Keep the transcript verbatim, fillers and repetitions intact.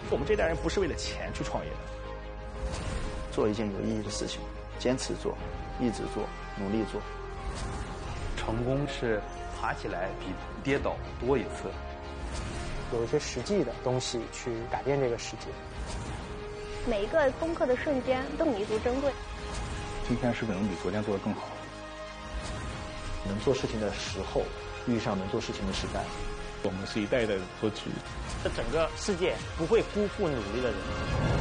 我们这代人不是为了钱去创业的， 做一件有意义的事情，坚持做，一直做，努力做。 成功是爬起来比跌倒多一次。 有一些实际的东西去改变这个世界。 每一个攻克的瞬间都弥足珍贵。 今天是不是能比昨天做得更好？ 能做事情的时候，遇上能做事情的时代。 我们是一代代的歌曲。 这整个世界不会辜负努力的人。